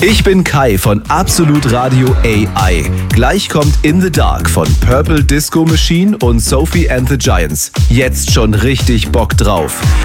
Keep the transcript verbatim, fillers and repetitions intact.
Ich bin Kai von Absolut Radio A I. Gleich kommt In the Dark von Purple Disco Machine und Sophie and the Giants. Jetzt schon richtig Bock drauf.